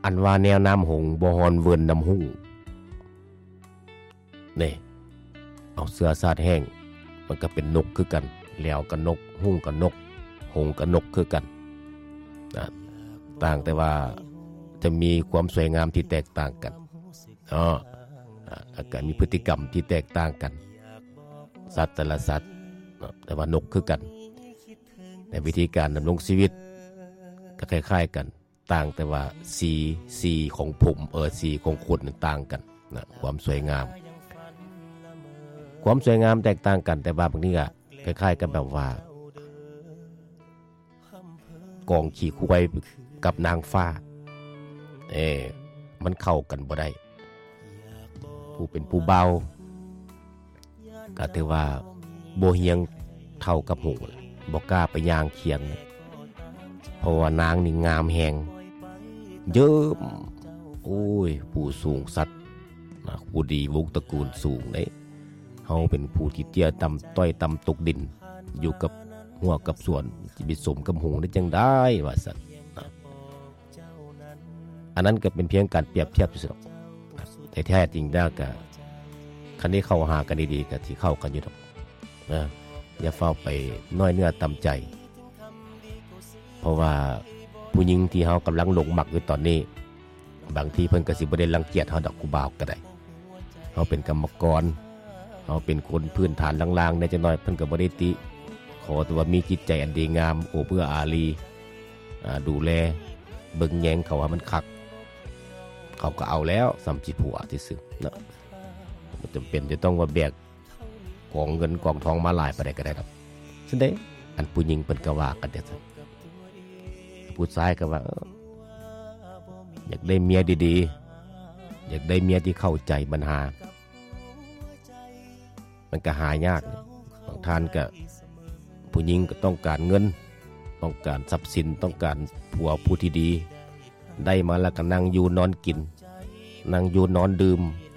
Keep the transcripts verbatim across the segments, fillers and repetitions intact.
อันว่าแนวน้ำหงบ่ฮอนเวินน้ำหุ่งนี่เอาเสื้อสาดแห้งมันก็เป็นนกคือกันแล้วก็นกหุ่งก็นกหงก็นกคือกันนะต่างแต่ว่าจะมีความสวยงามที่แตกต่างกันอ๋ออาการมีพฤติกรรมที่แตกต่างกันสัตว์แต่ละสัตว์แต่ว่านกคือกันในวิธีการดำรงชีวิตก็คล้ายๆกันต่างแต่ว่าสีสีของผมเออสีของขนต่างกันนะความสวยงามความสวยงามแตกต่างกันแต่ว่าบางทีก็คล้ายๆกันแบบว่ากองขี่ควายกับนางฟ้าเออมันเข้ากันบ่ได้ผู้เป็นผู้เบาก็ถือว่าบ่เฮียงเท่ากับหูบ่กล้าไปย่างเคียงเพราะว่านางนี่งามแฮงเยอะโอ้ยผู้สูงสัตว์นะผู้ดีวงตระกูลสูงเด้เฮาเป็นผู้ที่เตี้ยต่ำต้อยต่ำตกดินอยู่กับหัวกับส่วนสิไปสมกับหงได้จังได้ว่าซั่นนะอันนั้นก็เป็นเพียงการเปรียบเทียบซื่อๆแต่แท้จริงแล้วก็คันนี้เข้าหากันดีๆก็สิเข้ากันอยู่ดอกนะอย่าเฝ้าไปน้อยเนื้อต่ำใจเพราะว่าผู้หญิงที่เฮากำลังหลงมักอยู่ตอนนี้บางทีเพิ่นก็สิบ่ได้รังเกียจเฮาดอกกูบ่าวก็ได้เฮาเป็นกรรมกรเฮาเป็นคนพื้นฐานล่างๆได้จักหน่อยเพิ่นก็บ่ได้ติขอแต่ว่ามีจิตใจอันดีงามโอเพื่ออารีอ่าดูแลเบิ่งแยงเขาว่ามันคักเขาก็เอาแล้วสำจิตผัวซื่อๆเนาะบ่จำเป็นจะต้องว่าแบกกองเงินกองทองมาหลายปานใดก็ได้ดอกซั่นเด้อันผู้หญิงเพิ่นก็ว่ากันจังซั่นผู้ชายก็ว่าอยากได้เมียดีๆอยากได้เมียที่เข้าใจปัญหามันก็หายากบางท่านก็ผู้หญิงก็ต้องการเงินต้องการทรัพย์สินต้องการผัวผู้ที่ดีได้มาแล้วก็นั่งอยู่นอนกินนั่งอยู่นอนดื่ม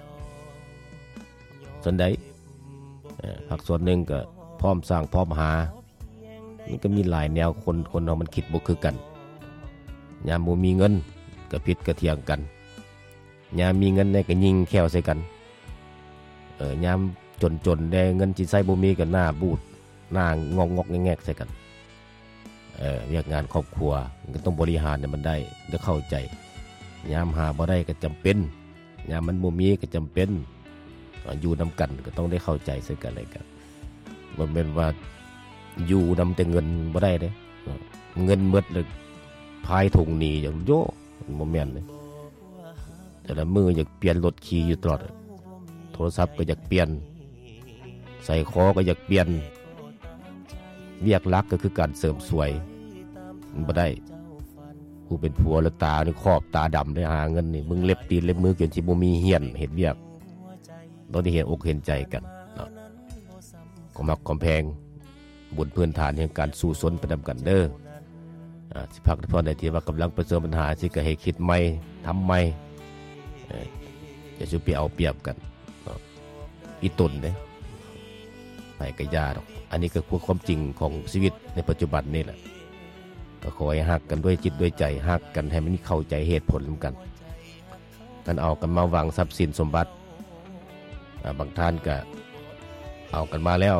ส่วนใดผักส่วนหนึ่งก็พร้อมสร้างพร้อมหามันก็มีหลายแนวคนคนเรามันคิดบ่คือกันยามบ่มีเงินก็ผิดก็เถียงกันยามมีเงินได้ก็ยิงแขวใส่กันเออยามจนๆได้เงินสิใช้บ่มีก็หน้าบูดหน้างอกๆแงกๆใส่กันเออเรียกงานครอบครัวมันก็ต้องบริหารให้มันได้จะเข้าใจยามหาบ่ได้ก็จำเป็นยามมันบ่มีก็จำเป็นอยู่นำกันก็ต้องได้เข้าใจซึ่งกันและกันบ่แม่นว่าอยู่นำแต่เงินบ่ได้เด้เงินหมดเลยพายถุงหนีอย่างโยบ่แม่นเลยแต่ละมืออยากเปลี่ยนรถขี่อยู่ตลอดโทรศัพท์ก็อยากเปลี่ยนใส่คอก็อยากเปลี่ยนเวียกลักก็คือการเสริมสวยมันบ่ได้ผู้เป็นผัวแล้วตานี่ครอบตาดำได้หาเงินนี่มึงเล็บตีนเล็บมือจนสิบ่มีเหียนเฮ็ดเวียกต้องได้เห็นอกเห็นใจกันเนาะก็มักความแพงบนพื้นฐานแห่งการสู้สนไปนำกันเด้ออ่าสิพักพอได้ที่ว่ากำลังประสบปัญหาสิก็ให้คิดใหม่ทำใหม่เอ่ออย่าสิไปเอาเปรียบกันเนาะอีตนเด้ไปก็ยาดอกอันนี้ก็คือความจริงของชีวิตในปัจจุบันนี่แหละก็ขอให้ฮักกันด้วยจิตด้วยใจฮักกันให้มันเข้าใจเหตุผลกันกันเอากันมาวางทรัพย์สินสมบัติบางท่านก็เอากันมาแล้ว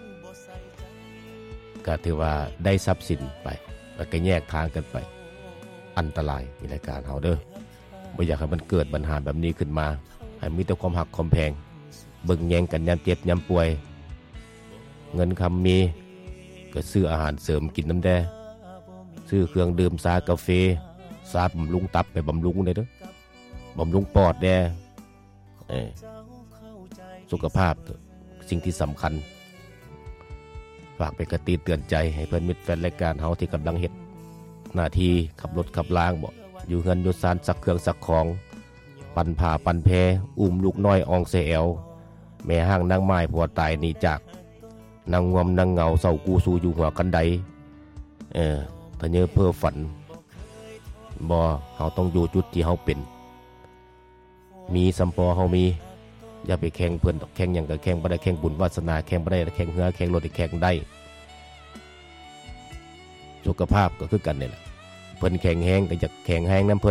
ก็ถือว่าได้ทรัพย์สินไปแล้วก็แยกทางกันไปอันตรายในรายการเฮาเด้อบ่อยากให้มันเกิดปัญหาแบบนี้ขึ้นมาให้มีแต่ความหักความแพงเบิ่งแย่งกันยามเจ็บยามป่วยเงินคำมีก็ซื้ออาหารเสริมกินน้ำแดซื้อเครื่องดื่มชากาแฟซาบำรุงตับไปบำรุงได้เด้อบำรุงปอดแดเออสุขภาพสิ่งที่สำคัญฝากไปกระตีเตือนใจให้เพื่อนมิตรแฟนรายการเฮาที่กำลังเฮ็ดหน้าที่ขับรถขับล้างบ่อยู่เฮือนอยู่ศาลสักเครื่องสักของปั่นผ้าปั่นแพอุ้มลูกน้อยอองเสแอวแม่ห้างนางไม้ผัวตายหนีจากนางงวมนางเงาเศร้ากูสู่อยู่หัวกันใดเออทะเยอเพ้อฝันบ่เฮาต้องอยู่จุดที่เฮาเป็นมีสัมปอเฮามีอย่าไปแข่งเพิ่นแข่งหยังก็แข่งบ่ได้แข่งบุญวาสนาแข่งบ่ได้แข่งเหือแข่งรถแข่งได้สุขภาพก็คือกันนี่แหละเพิ่นแข่งแฮงก็อยากแข่งแฮงนำ